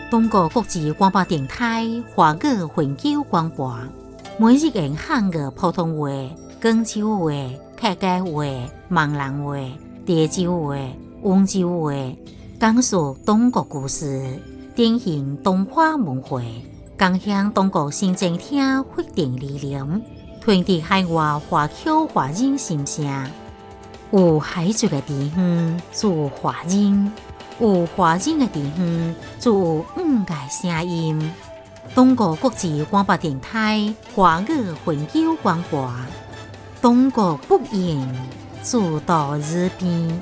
中国国际广播电台华语永久广播，每日用汉语普通话、广州话、客家话、闽南话、潮州话、温州话，讲述中国故事，典型东华文化，共享中国新政厅发展理念，传递海外华侨华人心声。有海族的地方，就有华人；有华人的地方，就有五个声音。中国国际广播电台华语永久广播，中国不言，自到日边。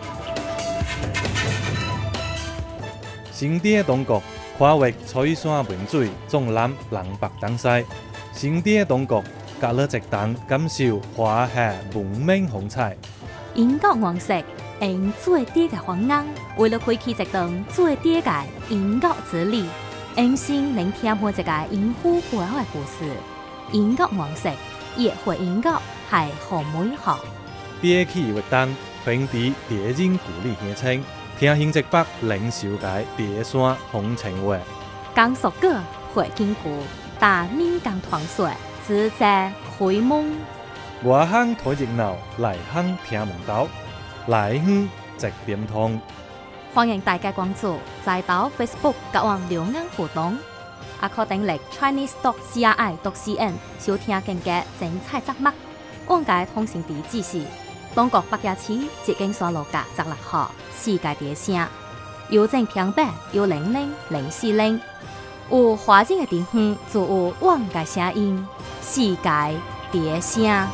新地的中国跨越彩山文水，纵览南北东西。新地的中国，隔了一档感受华夏文明风采。 英国王室用最低的方案，为了开启一段最低的英国之旅，用心聆听每一个英夫背后的故事。英国王室也会英国系好美好。 憋气活动，传递地人故里乡亲，听新一北领袖界地山风情话。 讲述过会经过，但民间传说，自在开蒙。 外乡睇热闹，内乡听门道，内乡直点通。 欢迎大家关注在岛 Facebook 甲网留言互动，也可登录 chinese.cri.cn 收听更加精彩节目。往届通讯地址是中国北野市捷景山路甲16号世界地声，邮政平板1000400。有华人的地方就有往届声音，世界地声。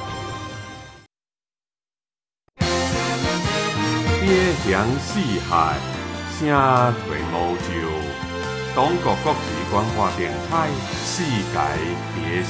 边疆四海，声垂无就。中国国际广播电台世界地